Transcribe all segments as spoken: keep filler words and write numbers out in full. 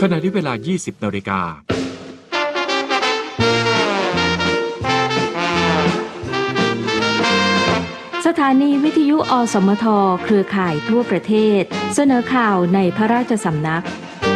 ขณะที่เวลา ยี่สิบนาฬิกาสถานีวิทยุอสมทเครือข่ายทั่วประเทศเสนอข่าวในพระราชสำนัก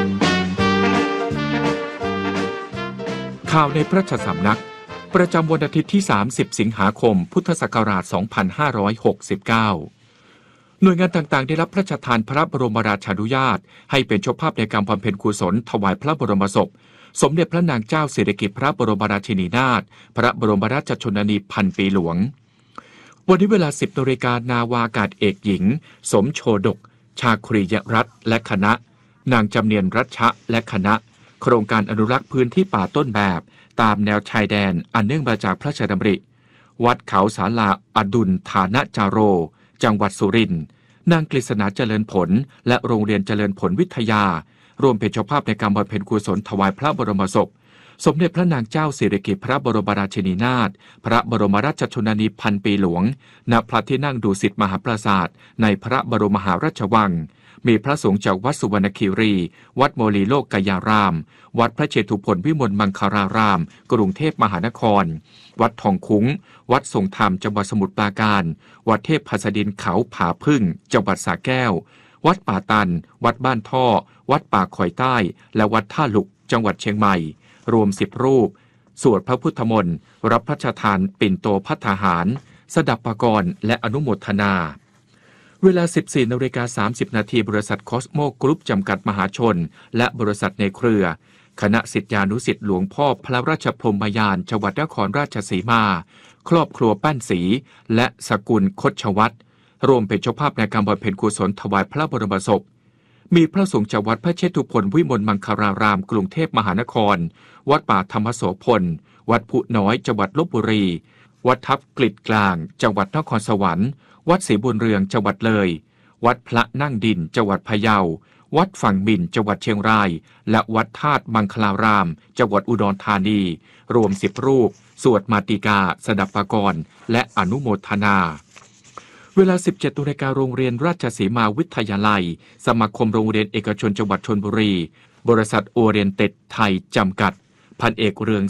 ข่าวในพระราชสำนักประจำวันอาทิตย์ที่ สามสิบ สิงหาคม พุทธศักราช สองพันห้าร้อยหกสิบเก้า หน่วยงานต่างๆได้รับพระราชทานพระบรมราชานุญาตให้เป็นเจ้าภาพในการบำเพ็ญกุศลถวายพระบรมศพสมเด็จพระนางเจ้าสิริกิติ์พระบรมราชินีนาถพระบรมราชชนนีพันปีหลวงวันนี้เวลา สิบนาฬิกา นาวาอากาศเอกหญิงสมโชดกชาครียรัตน์และคณะนางจำเนียนรัชะและคณะโครงการอนุรักษ์พื้นที่ป่าต้นแบบตามแนวชายแดนอันเนื่องมาจากพระราชดำริวัดเขาศาลาอดุลฐานะจาโรจังหวัดสุรินทร์นางกฤษณาเจริญผลและโรงเรียนเจริญผลวิทยารวมเป็นเจ้าภาพในการบำเพ็ญกุศลถวายพระบรมศพสมเด็จพระนางเจ้าสิริกิติ์พระบรมราชินีนาถพระบรมราชชนนีพันปีหลวงณพระที่นั่งดุสิตมหาปราสาทในพระบรมมหาราชวังมีพระสงฆ์จากวัดสุวรรณคีรีวัดโมลีโลกกยารามวัดพระเชตุพนวิมลมังคารารามกรุงเทพมหานครวัดทองคุ้งวัดทรงธรรมจังหวัดสมุทรปราการวัดเทพหัสดินเขาผาพึ่งจังหวัดสระแก้ววัดป่าตันวัดบ้านท่อวัดป่าข่อยใต้และวัดท่าหลุกจังหวัดเชียงใหม่รวมสิบรูปสวดพระพุทธมนต์รับพระราชทานปิ่นโตภัตตาหารสดับปกรณ์และอนุโมทนาเวลา สิบสี่นาฬิกาสามสิบนาที บริษัทคอสโมกรุ๊ปจำกัดมหาชนและบริษัทในเครือคณะศิษยานุศิษย์หลวงพ่อพระราชพรหมยานจังหวัดนครราชสีมาครอบครัวแป้นศรีและสกุลคชวัตรรวมเป็นเจ้าภาพในการบำเพ็ญกุศลถวายพระบรมศพมีพระสงฆ์จากวัดพระเชตุพนวิมลมังคารารามกรุงเทพมหานครวัดป่าธรรมโสพลวัดพุน้อยจังหวัดลพบุรีวัดทับกลิดกลางจังหวัดนครสวรรค์วัดศรีบุญเรืองจังหวัดเลยวัดพระนั่งดินจังหวัดพะเยาวัดฝั่งมินจังหวัดเชียงรายและวัดธาตุมังคลารามจังหวัดอุดรธานีรวมสิบรูปสวดมาติกาสดับปกรณ์และอนุโมทนาเวลา สิบเจ็ดนาฬิกา โรงเรียนราชสีมาวิทยาลัยสมาคมโรงเรียนเอกชนจังหวัดชลบุรีบริษัทโอเรียนเต็ดไทยจำกัดพันเอกเรือง